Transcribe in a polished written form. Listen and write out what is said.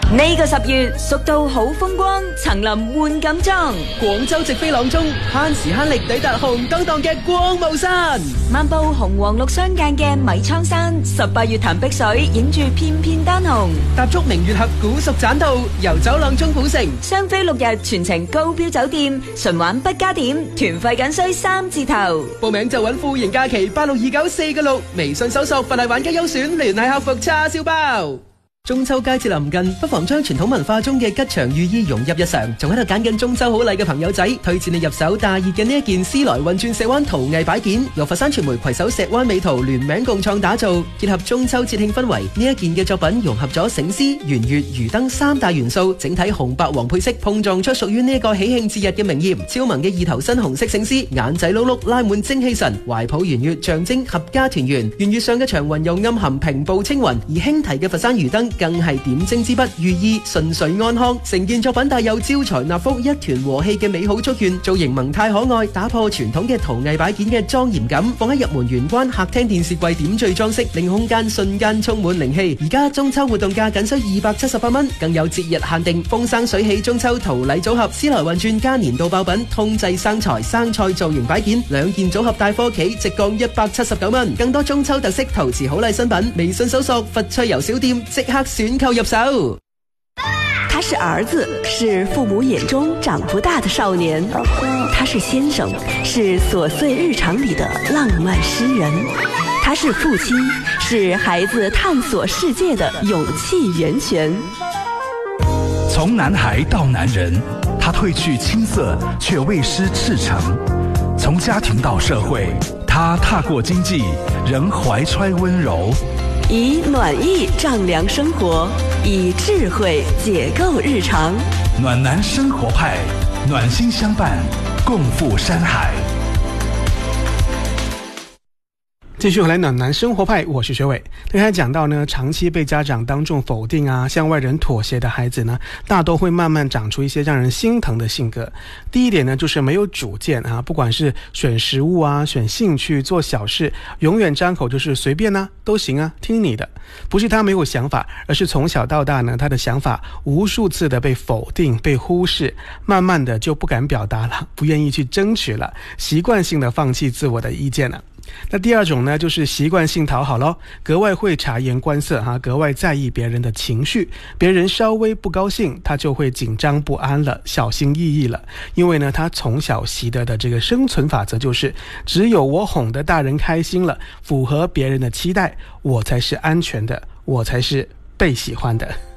呢個10月，蜀道好風光，層林換錦裝， 廣州直飛朗中，慳時慳力抵達紅當當嘅光霧山， 漫步紅黃綠相間嘅米倉山，18月潭碧水，影住片片丹紅， 踏足明月峽古蜀棧道，遊走朗中古城， 雙飛6日，全程高標酒店，純玩不加點，團費僅需3字頭。 報名就揾富盈假期862946，微信搜索佛系玩家優選，聯繫客服叉燒包。中秋佳節臨近，不妨將傳統文化中嘅吉祥寓意融入日常。仲喺度揀緊中秋好禮嘅朋友仔，推薦你入手大熱嘅呢一件絲來運轉石灣陶藝擺件，由佛山傳媒攜手石灣美陶聯名共創打造，結合中秋節慶氛圍。呢一件嘅作品融合咗醒獅、圓月、魚燈3大元素，整體紅白黃配色碰撞出屬於呢一個喜慶節日嘅明豔。超萌嘅2頭身紅色醒獅，眼仔碌碌拉滿精氣神，懷抱圓月象徵合家團圓。圓月上嘅長雲又暗含平步青雲，而輕提嘅佛山魚燈更係點睛之筆，寓意順遂安康。成件作品帶有招財納福、一團和氣嘅美好祝願，造型萌態可愛，打破傳統嘅陶藝擺件嘅莊嚴感，放喺入門玄關客廳電視櫃點綴裝飾，令空間瞬間充滿靈氣。而家中秋活動價僅需278蚊，更有節日限定風生水起中秋陶禮組合，絲來運轉加年度爆品通濟生財生菜造型擺件2件組合帶貨企直降179蚊。更多中秋特色陶瓷好禮新品，微信搜索佛趣遊小店即刻選購入手。 他是兒子，是父母眼中長不大的少年；他是先生，是瑣碎日常裡的浪漫詩人；他是父親，是孩子探索世界的勇氣源泉。 從男孩到男人，他褪去青澀卻未失赤誠；從家庭到社會，他踏過經濟仍懷揣溫柔。 以暖意丈量生活，以智慧解構日常。 暖男生活派，暖心相伴，共赴山海。 继续回来暖男生活派，我是学伟。刚才讲到呢，长期被家长当众否定啊，向外人妥协的孩子呢，大都会慢慢长出一些让人心疼的性格。第一点呢，就是没有主见啊，不管是选食物啊、选兴趣、做小事，永远张口就是随便啊，都行啊，听你的。不是他没有想法，而是从小到大呢，他的想法无数次的被否定、被忽视，慢慢的就不敢表达了，不愿意去争取了，习惯性的放弃自我的意见了。那第二种呢，就是习惯性讨好咯，格外会察言观色哈，格外在意别人的情绪，别人稍微不高兴，他就会紧张不安了，小心翼翼了。因为呢，他从小习得的这个生存法则就是，只有我哄得大人开心了，符合别人的期待，我才是安全的，我才是被喜欢的。